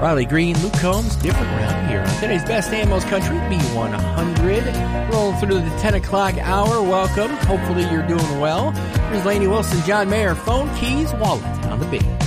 Riley Green, Luke Combs, different round here. Today's best and most country, B100. Rolling through the 10 o'clock hour. Welcome. Hopefully you're doing well. Here's Lainey Wilson, John Mayer, phone, keys, wallet on the beat.